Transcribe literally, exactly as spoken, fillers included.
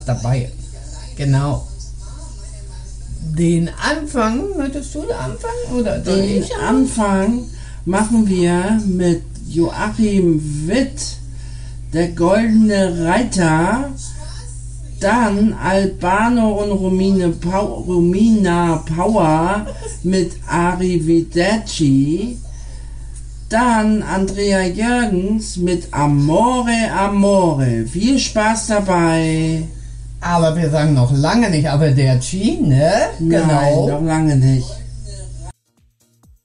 dabei. Genau. Den Anfang, möchtest du den Anfang? Oder soll Den ich Anfang machen wir mit Joachim Witt, der Goldene Reiter. Dann Albano und Romine Pau- Romina Power mit Arrivederci. Dann Andrea Jürgens mit Amore Amore. Viel Spaß dabei. Aber wir sagen noch lange nicht, aber der G, ne? Nein, noch lange nicht.